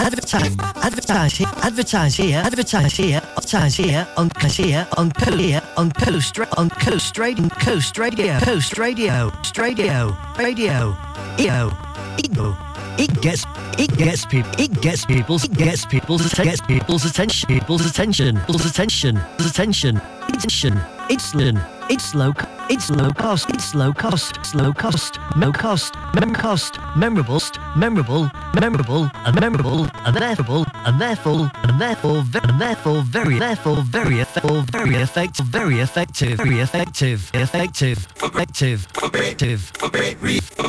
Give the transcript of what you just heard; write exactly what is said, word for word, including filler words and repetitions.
advertise, advertise here, advertise here, advertise here, advertise here, on cashier, on here, on coast, on coast radio, coast radio, coast radio, radio, radio, ego, ego. It gets, it gets people, it gets people's, it gets people's, it gets people's attention, people's attention, people's attention, people's attention, attention. It's lean, it's low, it's low cost, it's low cost, it's low cost, no cost, mem cost, memorable, memorable, memorable, and memorable, and therefore, and therefore, and therefore, and therefore, very, therefore, very effective, very effective, very effective, very effective, effective, effective, effective, effective.